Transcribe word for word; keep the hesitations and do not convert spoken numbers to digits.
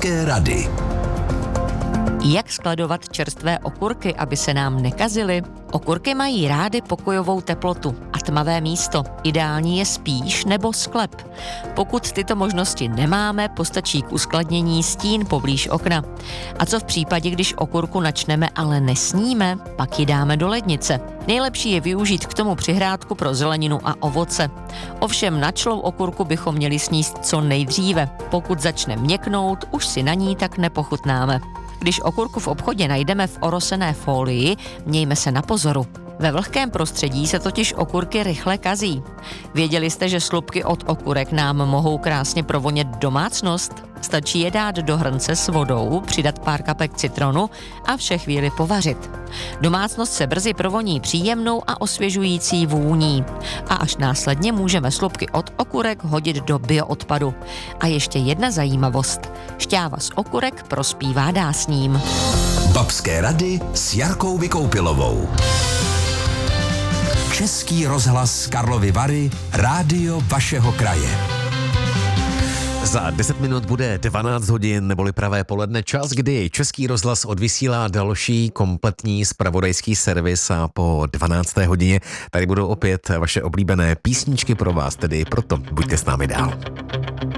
Babské rady. Jak skladovat čerstvé okurky, aby se nám nekazily? Okurky mají rády pokojovou teplotu a tmavé místo. Ideální je spíš nebo sklep. Pokud tyto možnosti nemáme, postačí k uskladnění stín poblíž okna. A co v případě, když okurku načneme, ale nesníme? Pak ji dáme do lednice. Nejlepší je využít k tomu přihrádku pro zeleninu a ovoce. Ovšem načlou okurku bychom měli sníst co nejdříve. Pokud začne měknout, už si na ní tak nepochutnáme. Když okurku v obchodě najdeme v orosené fólii, mějme se na pozoru. Ve vlhkém prostředí se totiž okurky rychle kazí. Věděli jste, že slupky od okurek nám mohou krásně provonět domácnost? Stačí je dát do hrnce s vodou, přidat pár kapek citronu a vše chvíli povařit. Domácnost se brzy provoní příjemnou a osvěžující vůní. A až následně můžeme slupky od okurek hodit do bioodpadu. A ještě jedna zajímavost. Šťáva z okurek prospívá dásním. Babské rady s Jarkou Vykoupilovou. Český rozhlas Karlovy Vary, rádio vašeho kraje. Za deset minut bude dvanáct hodin, neboli pravé poledne, čas, kdy Český rozhlas odvysílá další kompletní zpravodajský servis a po dvanácté hodině tady budou opět vaše oblíbené písničky pro vás, tedy proto buďte s námi dál.